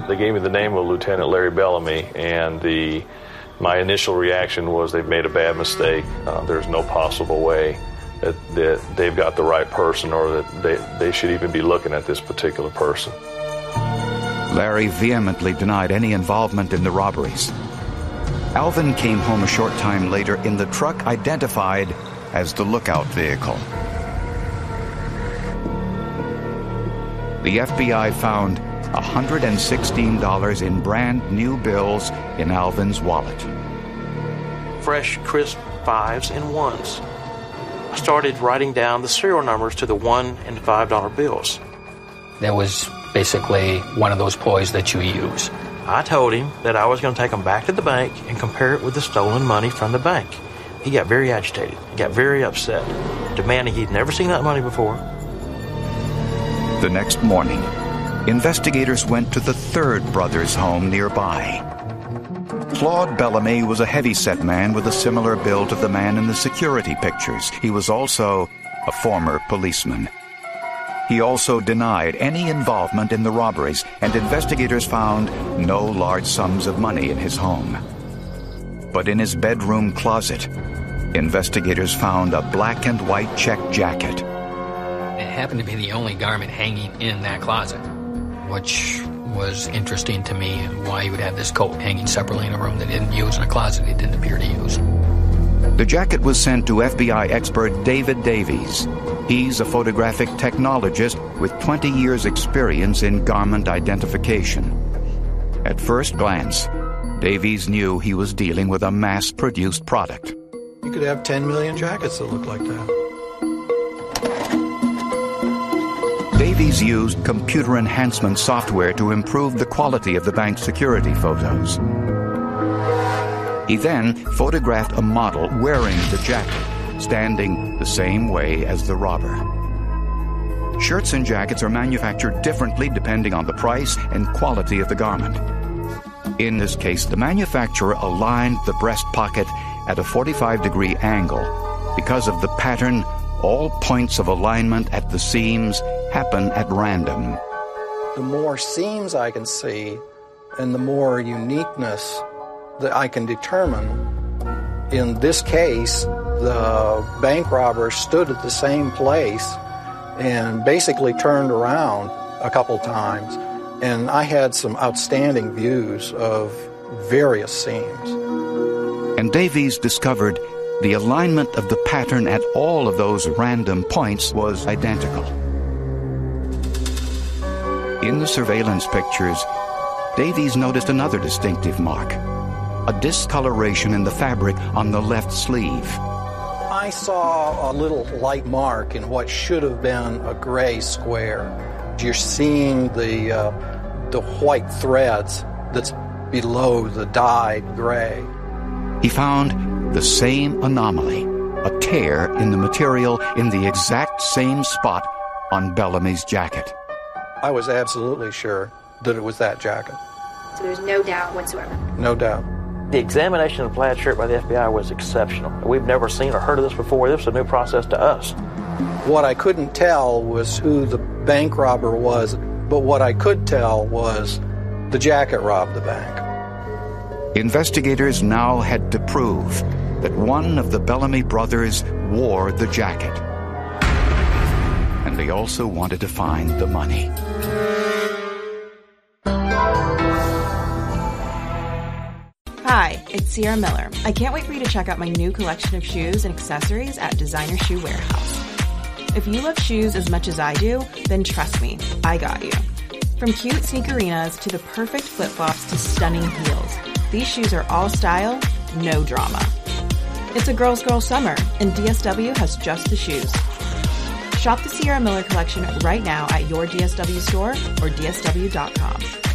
They gave me the name of Lieutenant Larry Bellamy, and my initial reaction was they've made a bad mistake. There's no possible way that they've got the right person, or that they should even be looking at this particular person. Larry vehemently denied any involvement in the robberies. Alvin came home a short time later in the truck identified as the lookout vehicle. The FBI found $116 in brand new bills in Alvin's wallet. Fresh, crisp 5s and 1s. I started writing down the serial numbers to the $1 and $5 bills. That was basically one of those ploys that you use. I told him that I was going to take them back to the bank and compare it with the stolen money from the bank. He got very agitated. He got very upset, demanding he'd never seen that money before. The next morning, investigators went to the third brother's home nearby. Claude Bellamy was a heavy-set man with a similar build to the man in the security pictures. He was also a former policeman. He also denied any involvement in the robberies, and investigators found no large sums of money in his home. But in his bedroom closet, investigators found a black and white check jacket. It happened to be the only garment hanging in that closet, which was interesting to me, and why he would have this coat hanging separately in a room that he didn't use, in a closet he didn't appear to use. The jacket was sent to FBI expert David Davies. He's a photographic technologist with 20 years' experience in garment identification. At first glance, Davies knew he was dealing with a mass-produced product. You could have 10 million jackets that look like that. Davies used computer enhancement software to improve the quality of the bank's security photos. He then photographed a model wearing the jacket, standing the same way as the robber. Shirts and jackets are manufactured differently depending on the price and quality of the garment. In this case, the manufacturer aligned the breast pocket at a 45-degree angle. Because of the pattern, all points of alignment at the seams happen at random. The more seams I can see and the more uniqueness that I can determine. In this case, the bank robber stood at the same place and basically turned around a couple times, and I had some outstanding views of various seams. And Davies discovered the alignment of the pattern at all of those random points was identical. In the surveillance pictures, Davies noticed another distinctive mark, a discoloration in the fabric on the left sleeve. I saw a little light mark in what should have been a gray square. You're seeing the white threads that's below the dyed gray. He found the same anomaly, a tear in the material in the exact same spot on Bellamy's jacket. I was absolutely sure that it was that jacket. So there's no doubt whatsoever? No doubt. The examination of the plaid shirt by the FBI was exceptional. We've never seen or heard of this before. This was a new process to us. What I couldn't tell was who the bank robber was, but what I could tell was the jacket robbed the bank. Investigators now had to prove that one of the Bellamy brothers wore the jacket. And they also wanted to find the money. Hi, it's Sierra Miller. I can't wait for you to check out my new collection of shoes and accessories at Designer Shoe Warehouse. If you love shoes as much as I do, then trust me, I got you. From cute sneakerinas to the perfect flip-flops to stunning heels, these shoes are all style, no drama. It's a girl's girl summer, and DSW has just the shoes. Shop the Sierra Miller collection right now at your DSW store or DSW.com.